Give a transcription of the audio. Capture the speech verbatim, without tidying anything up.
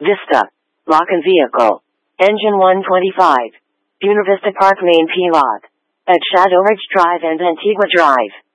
Vista. Lock and vehicle. Engine one twenty-five. Buena Vista Park main P lot. At Shadow Ridge Drive and Antigua Drive.